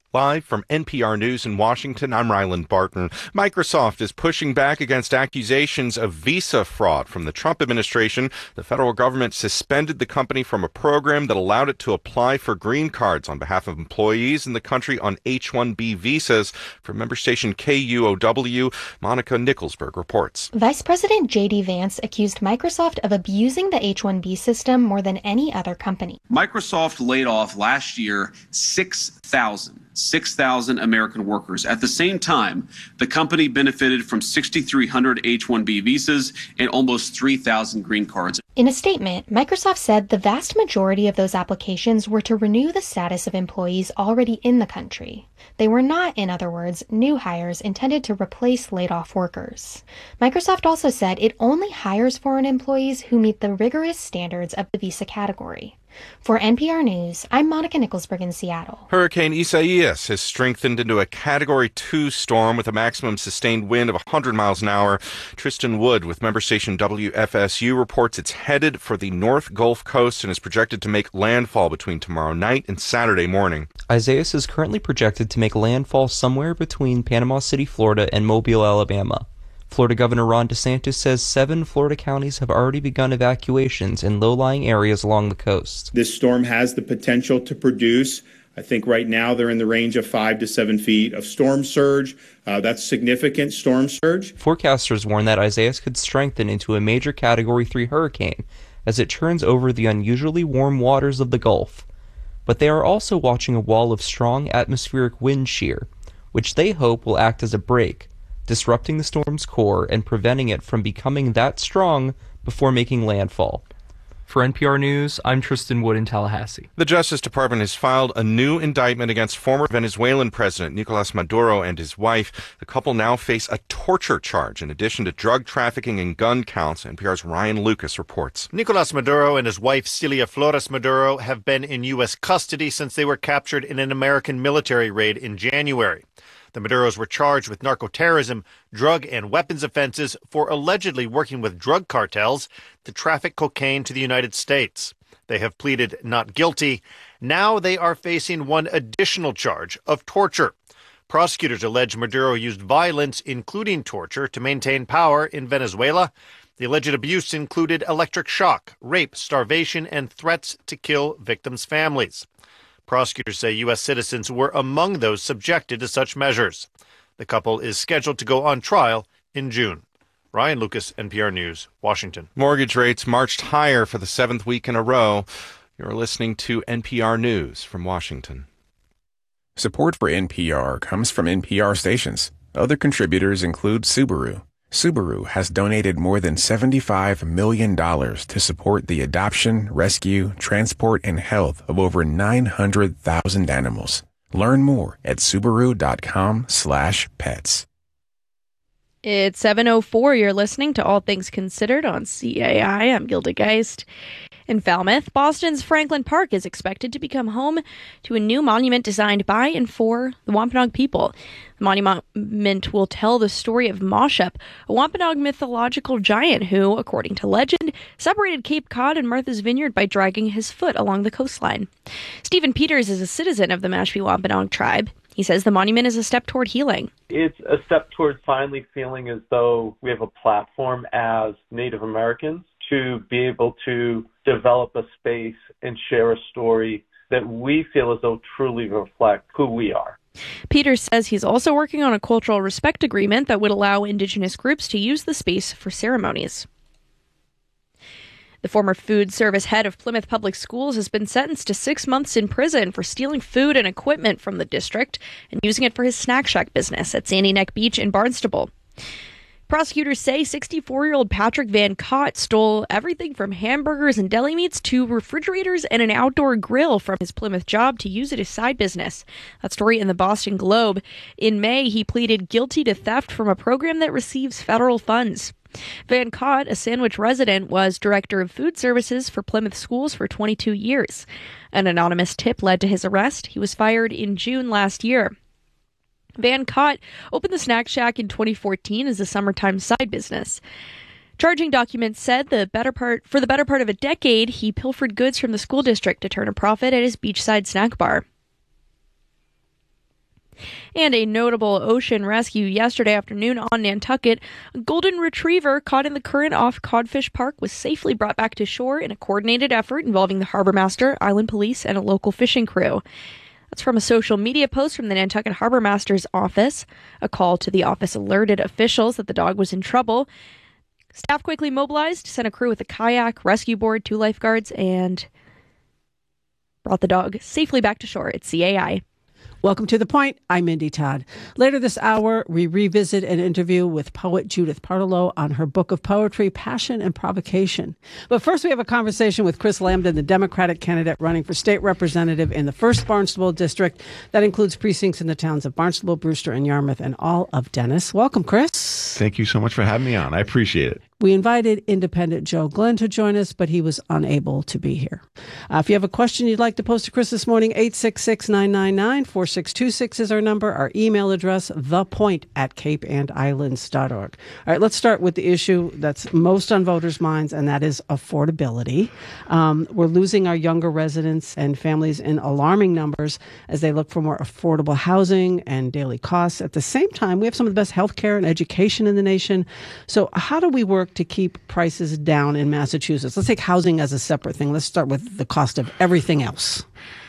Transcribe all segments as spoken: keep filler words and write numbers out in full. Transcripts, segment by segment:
Live from N P R News in Washington, I'm Ryland Barton. Microsoft is pushing back against accusations of visa fraud from the Trump administration. The federal government suspended the company from a program that allowed it to apply for green cards on behalf of employees in the country on H one B visas. From member station K U O W, Monica Nicholsberg reports. Vice President J D Vance accused Microsoft of abusing the H one B system more than any other company. Microsoft laid off last year six thousand. six thousand American workers. At the same time, the company benefited from six thousand three hundred H one B visas and almost three thousand green cards. In a statement, Microsoft said the vast majority of those applications were to renew the status of employees already in the country. They were not, in other words, new hires intended to replace laid-off workers. Microsoft also said it only hires foreign employees who meet the rigorous standards of the visa category. For N P R News, I'm Monica Nicholsberg in Seattle. Hurricane Isaias has strengthened into a Category two storm with a maximum sustained wind of one hundred miles an hour. Tristan Wood with member station W F S U reports it's headed for the North Gulf Coast and is projected to make landfall between tomorrow night and Saturday morning. Isaias is currently projected to make landfall somewhere between Panama City, Florida and Mobile, Alabama. Florida Governor Ron DeSantis says seven Florida counties have already begun evacuations in low-lying areas along the coast. This storm has the potential to produce, I think right now they're in the range of five to seven feet of storm surge. Uh, that's significant storm surge. Forecasters warn that Isaias could strengthen into a major Category three hurricane as it churns over the unusually warm waters of the Gulf. But they are also watching a wall of strong atmospheric wind shear, which they hope will act as a brake, disrupting the storm's core and preventing it from becoming that strong before making landfall. For N P R News, I'm Tristan Wood in Tallahassee. The Justice Department has filed a new indictment against former Venezuelan President Nicolas Maduro and his wife. The couple now face a torture charge in addition to drug trafficking and gun counts. N P R's Ryan Lucas reports. Nicolas Maduro and his wife Celia Flores Maduro have been in U S custody since they were captured in an American military raid in January. The Maduros were charged with narcoterrorism, drug and weapons offenses for allegedly working with drug cartels to traffic cocaine to the United States. They have pleaded not guilty. Now they are facing one additional charge of torture. Prosecutors allege Maduro used violence, including torture, to maintain power in Venezuela. The alleged abuse included electric shock, rape, starvation, and threats to kill victims' families. Prosecutors say U S citizens were among those subjected to such measures. The couple is scheduled to go on trial in June. Ryan Lucas, N P R News, Washington. Mortgage rates marched higher for the seventh week in a row. You're listening to N P R News from Washington. Support for N P R comes from N P R stations. Other contributors include Subaru. Subaru has donated more than seventy-five million dollars to support the adoption, rescue, transport, and health of over nine hundred thousand animals. Learn more at Subaru.com slash pets. It's seven oh four. You're listening to All Things Considered on C A I. I'm Gilda Geist. In Falmouth, Boston's Franklin Park is expected to become home to a new monument designed by and for the Wampanoag people. The monument will tell the story of Moshup, a Wampanoag mythological giant who, according to legend, separated Cape Cod and Martha's Vineyard by dragging his foot along the coastline. Stephen Peters is a citizen of the Mashpee Wampanoag tribe. He says the monument is a step toward healing. It's a step towards finally feeling as though we have a platform as Native Americans to be able to develop a space and share a story that we feel as though truly reflect who we are. Peters says he's also working on a cultural respect agreement that would allow Indigenous groups to use the space for ceremonies. The former food service head of Plymouth Public Schools has been sentenced to six months in prison for stealing food and equipment from the district and using it for his snack shack business at Sandy Neck Beach in Barnstable. Prosecutors say sixty-four-year-old Patrick Van Cott stole everything from hamburgers and deli meats to refrigerators and an outdoor grill from his Plymouth job to use it as side business. That story in the Boston Globe. In May, he pleaded guilty to theft from a program that receives federal funds. Van Cott, a Sandwich resident, was director of food services for Plymouth Schools for twenty-two years. An anonymous tip led to his arrest. He was fired in June last year. Van Cott opened the Snack Shack in twenty fourteen as a summertime side business. Charging documents said the better part for the better part of a decade, he pilfered goods from the school district to turn a profit at his beachside snack bar. And a notable ocean rescue yesterday afternoon on Nantucket. A golden retriever caught in the current off Codfish Park was safely brought back to shore in a coordinated effort involving the harbor master, island police, and a local fishing crew. That's from a social media post from the Nantucket Harbor Master's office. A call to the office alerted officials that the dog was in trouble. Staff quickly mobilized, sent a crew with a kayak, rescue board, two lifeguards, and brought the dog safely back to shore at C A I. Welcome to The Point. I'm Mindy Todd. Later this hour, we revisit an interview with poet Judith Partelow on her book of poetry, Passion and Provocation. But first, we have a conversation with Chris Lambden, the Democratic candidate running for state representative in the first Barnstable district. That includes precincts in the towns of Barnstable, Brewster, and Yarmouth, and all of Dennis. Welcome, Chris. Thank you so much for having me on. I appreciate it. We invited independent Joe Glenn to join us, but he was unable to be here. Uh, if you have a question you'd like to post to Chris this morning, eight six six, nine nine nine, four six two six is our number. Our email address, thepoint at cape and islands dot org. All right, let's start with the issue that's most on voters' minds, and that is affordability. Um, we're losing our younger residents and families in alarming numbers as they look for more affordable housing and daily costs. At the same time, we have some of the best health care and education in the nation. So how do we work to keep prices down in Massachusetts? Let's take housing as a separate thing. Let's start with the cost of everything else.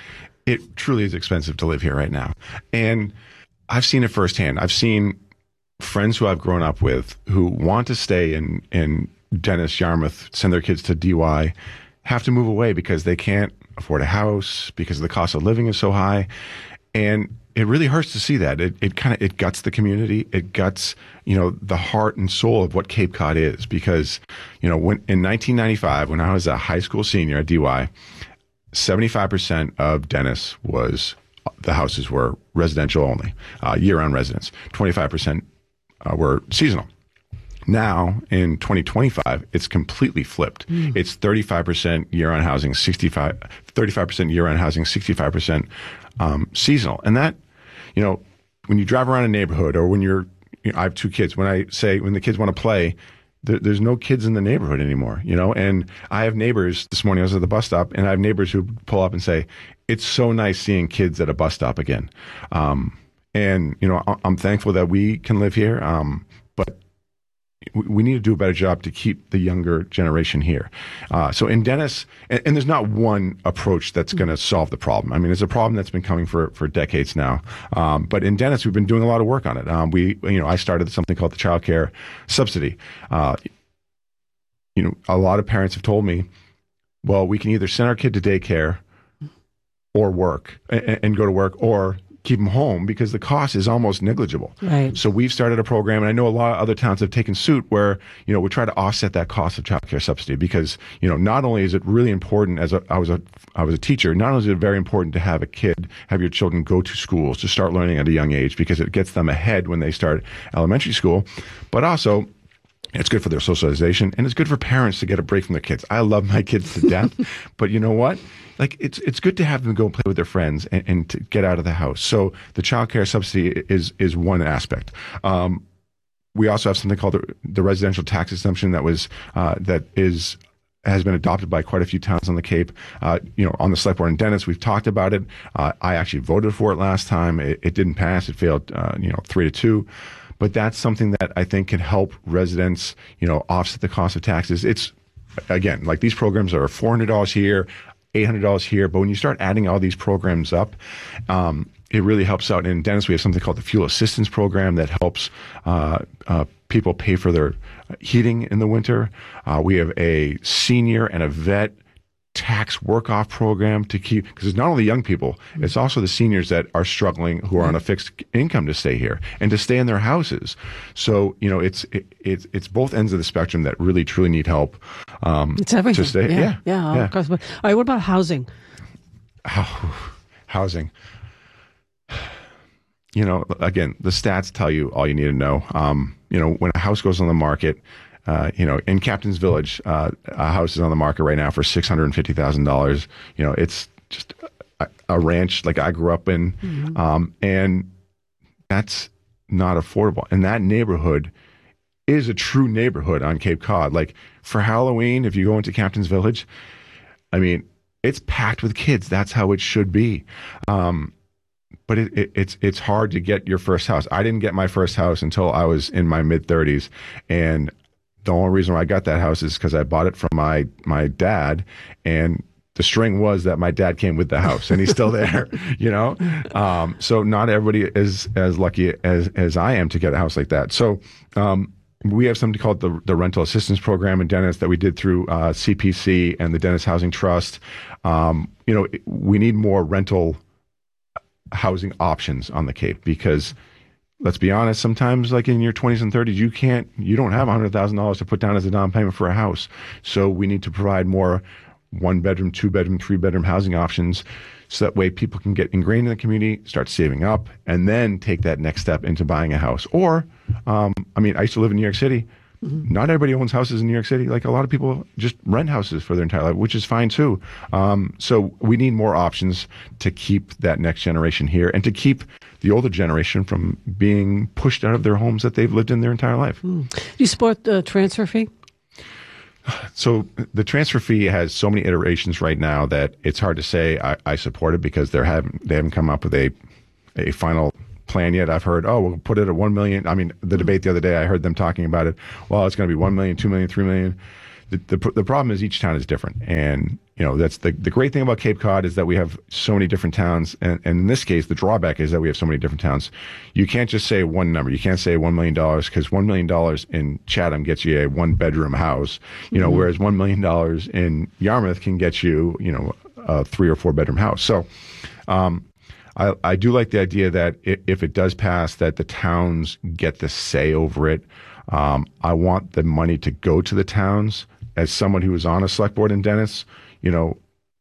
It truly is expensive to live here right now. And I've seen it firsthand. I've seen friends who I've grown up with who want to stay in, in Dennis, Yarmouth, send their kids to D Y, have to move away because they can't afford a house, because the cost of living is so high. And it really hurts to see that. It it kind of it guts the community. It guts, you know, the heart and soul of what Cape Cod is. Because, you know, when in nineteen ninety-five, when I was a high school senior at D Y, seventy-five percent of Dennis was the houses were residential only, uh, year-round residents. twenty-five percent uh, were seasonal. Now, in twenty twenty-five, it's completely flipped. Mm. It's thirty-five percent year-round housing, sixty-five, thirty-five percent year-round housing, sixty-five percent um, seasonal. And that, you know, when you drive around a neighborhood or when you're, you know, I have two kids. When I say, when the kids want to play, there, there's no kids in the neighborhood anymore, you know? And I have neighbors, this morning I was at the bus stop, and I have neighbors who pull up and say, it's so nice seeing kids at a bus stop again. Um, and, you know, I'm thankful that we can live here. Um, but we need to do a better job to keep the younger generation here. Uh, so in Dennis, and, and there's not one approach that's going to solve the problem. I mean, it's a problem that's been coming for, for decades now. Um, but in Dennis, we've been doing a lot of work on it. Um, we, you know, I started something called the Child Care Subsidy. Uh, you know, a lot of parents have told me, well, we can either send our kid to daycare or work and, and go to work, or keep them home because the cost is almost negligible. Right. So we've started a program, and I know a lot of other towns have taken suit where, you know, we try to offset that cost of child care subsidy because, you know, not only is it really important as a, I was a, I was a teacher, not only is it very important to have a kid, have your children go to schools to start learning at a young age because it gets them ahead when they start elementary school, but also it's good for their socialization, and it's good for parents to get a break from their kids. I love my kids to death, but you know what? Like, it's it's good to have them go play with their friends and, and to get out of the house. So the child care subsidy is is one aspect. Um, we also have something called the, the residential tax exemption that was uh, that is has been adopted by quite a few towns on the Cape. Uh, you know, on the select board in Dennis, we've talked about it. Uh, I actually voted for it last time. It, it didn't pass. It failed. Uh, you know, three to two. But that's something that I think can help residents, you know, offset the cost of taxes. It's, again, like these programs are four hundred dollars here, eight hundred dollars here. But when you start adding all these programs up, um, it really helps out. In Dennis, we have something called the Fuel Assistance Program that helps uh, uh, people pay for their heating in the winter. Uh, we have a senior and a vet tax work-off program to keep, because it's not only young people, it's also the seniors that are struggling who are on a fixed income to stay here and to stay in their houses. So, you know, it's it, it's it's both ends of the spectrum that really truly need help. Um, it's everything. To stay. Yeah, yeah, yeah. yeah. Of course. All right. What about housing? Oh, housing. You know, again, the stats tell you all you need to know. Um, you know, when a house goes on the market. Uh, you know, in Captain's Village, uh, a house is on the market right now for six hundred fifty thousand dollars. You know, it's just a, a ranch like I grew up in. Mm-hmm. Um, and that's not affordable. And that neighborhood is a true neighborhood on Cape Cod. Like for Halloween, if you go into Captain's Village, I mean, it's packed with kids. That's how it should be. Um, but it, it, it's it's hard to get your first house. I didn't get my first house until I was in my mid thirties, and the only reason why I got that house is because I bought it from my my dad, and the string was that my dad came with the house, and he's still there. You know, um, so not everybody is as lucky as as I am to get a house like that. So. Um, We have something called the, the Rental Assistance Program in Dennis that we did through uh, C P C and the Dennis Housing Trust. Um, you know, we need more rental housing options on the Cape because, let's be honest, sometimes like in your twenties and thirties, you can't, you don't have one hundred thousand dollars to put down as a down payment for a house. So we need to provide more one bedroom, two bedroom, three bedroom housing options. So that way people can get ingrained in the community, start saving up, and then take that next step into buying a house. Or, um, I mean, I used to live in New York City. Mm-hmm. Not everybody owns houses in New York City. Like a lot of people just rent houses for their entire life, which is fine too. Um, so we need more options to keep that next generation here and to keep the older generation from being pushed out of their homes that they've lived in their entire life. Mm. Do you support the transfer fee? So the transfer fee has so many iterations right now that it's hard to say I, I support it because they haven't they haven't come up with a a final plan yet. I've heard, oh, we'll put it at one million. I mean, the debate the other day, I heard them talking about it. Well, it's going to be one million, two million, three million. The, the the problem is each town is different, and you know that's the the great thing about Cape Cod is that we have so many different towns, and, and in this case, the drawback is that we have so many different towns. You can't just say one number. You can't say one million dollars because one million dollars in Chatham gets you a one bedroom house, you know, mm-hmm. whereas one million dollars in Yarmouth can get you, you know, a three or four bedroom house. So, um, I I do like the idea that it, if it does pass, that the towns get the say over it. Um, I want the money to go to the towns. As someone who was on a select board in Dennis, you know,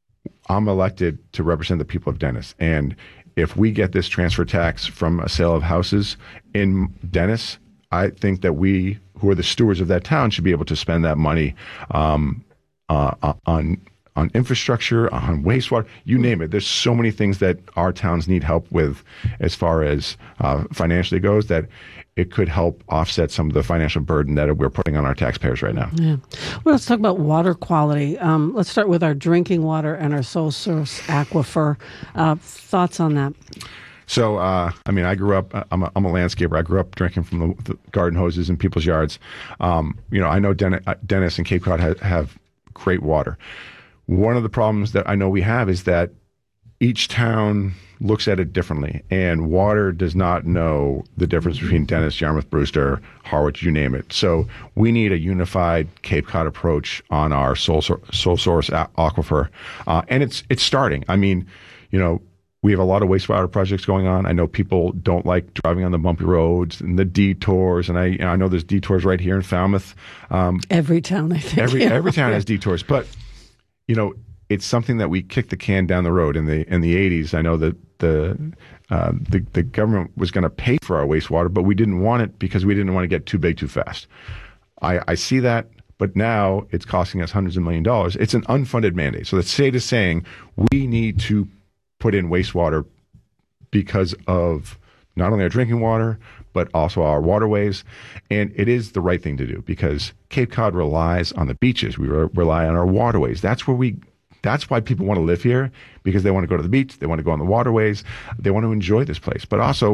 I'm elected to represent the people of Dennis. And if we get this transfer tax from a sale of houses in Dennis, I think that we, who are the stewards of that town, should be able to spend that money um, uh, on on infrastructure, on wastewater, you name it. There's so many things that our towns need help with as far as uh, financially goes that it could help offset some of the financial burden that we're putting on our taxpayers right now. Yeah. Well, let's talk about water quality. Um, let's start with our drinking water and our sole source aquifer. Uh, thoughts on that? So, uh, I mean, I grew up, I'm a, I'm a landscaper. I grew up drinking from the, the garden hoses in people's yards. Um, you know, I know Den- Dennis and Cape Cod ha- have great water. One of the problems that I know we have is that each town looks at it differently, and water does not know the difference between Dennis, Yarmouth, Brewster, Harwich, you name it. So we need a unified Cape Cod approach on our sole, sole source aquifer, uh, and it's it's starting. I mean, you know, we have a lot of wastewater projects going on. I know people don't like driving on the bumpy roads and the detours, and I you know, I know there's detours right here in Falmouth. Um, every town, I think. Every every town has detours, but you know, it's something that we kicked the can down the road. In the in the eighties, I know that the uh, the, the government was going to pay for our wastewater, but we didn't want it because we didn't want to get too big too fast. I, I see that, but now it's costing us hundreds of million dollars. It's an unfunded mandate. So the state is saying we need to put in wastewater because of not only our drinking water, but also our waterways. And it is the right thing to do because Cape Cod relies on the beaches. We re- rely on our waterways. That's where we, that's why people want to live here, because they want to go to the beach. They want to go on the waterways. They want to enjoy this place. But also,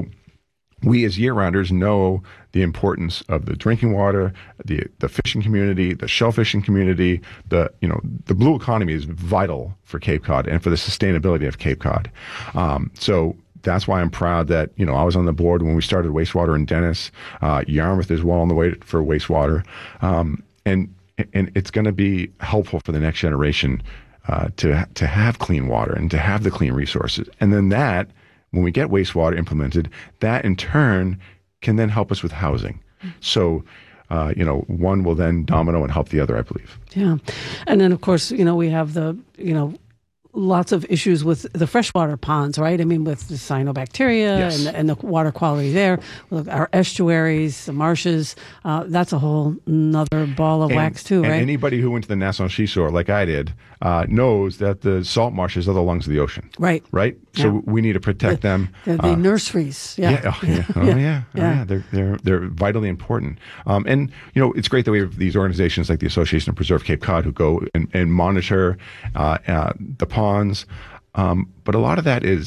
we as year-rounders know the importance of the drinking water, the the fishing community, the shellfishing community. The you know the blue economy is vital for Cape Cod and for the sustainability of Cape Cod. Um, so that's why I'm proud that you know I was on the board when we started wastewater in Dennis. Uh, Yarmouth is well on the way for wastewater, um, and and it's going to be helpful for the next generation uh, to to have clean water and to have the clean resources, and then that. When we get wastewater implemented, that in turn can then help us with housing. So, uh, you know, one will then domino and help the other, I believe. Yeah. And then, of course, you know, we have the, you know, lots of issues with the freshwater ponds, right? I mean, with the cyanobacteria yes. and, the, and the water quality there, with our estuaries, the marshes, uh, that's a whole nother ball of and, wax too, and right? Anybody who went to the National Seashore, like I did, uh, knows that the salt marshes are the lungs of the ocean. Right. Right? So yeah. we need to protect the, them. The, the uh, nurseries. Yeah. Yeah. Oh, yeah. Oh, yeah. yeah. Oh, yeah. They're, they're, they're vitally important. Um, and, you know, it's great that we have these organizations like the Association of Preserve Cape Cod who go and, and monitor uh, uh, the ponds. Um, but a lot of that is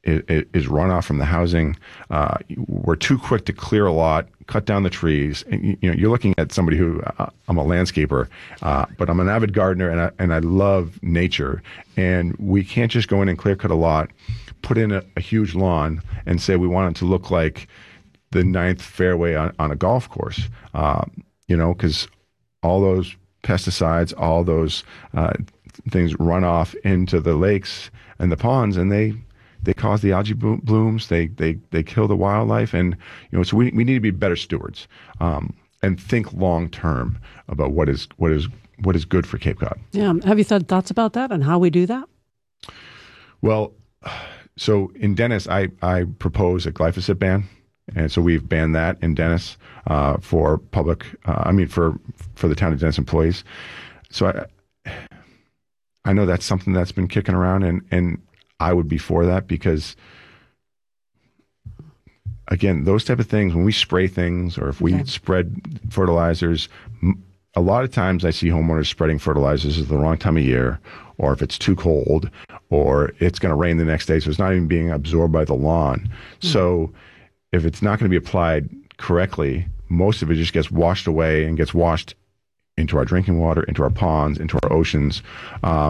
is, is runoff from the housing. Uh, we're too quick to clear a lot, cut down the trees. And, you know, you're looking at somebody who uh, I'm a landscaper, uh, but I'm an avid gardener, and I, and I love nature. And we can't just go in and clear cut a lot, put in a, a huge lawn, and say we want it to look like the ninth fairway on, on a golf course. Uh, you know, because all those pesticides, all those uh, things run off into the lakes and the ponds, and they they cause the algae blooms. They they they kill the wildlife, and you know, so we we need to be better stewards um, and think long term about what is what is what is good for Cape Cod. Yeah, have you thought thoughts about that and how we do that? Well, so in Dennis, I I propose a glyphosate ban. And so we've banned that in Dennis uh, for public, uh, I mean, for for the town of Dennis employees. So I I know that's something that's been kicking around, and, and I would be for that because, again, those type of things, when we spray things or if we okay. spread fertilizers, a lot of times I see homeowners spreading fertilizers at the wrong time of year, or if it's too cold, or it's going to rain the next day, so it's not even being absorbed by the lawn. Mm-hmm. So if it's not going to be applied correctly, most of it just gets washed away and gets washed into our drinking water, into our ponds, into our oceans. Um,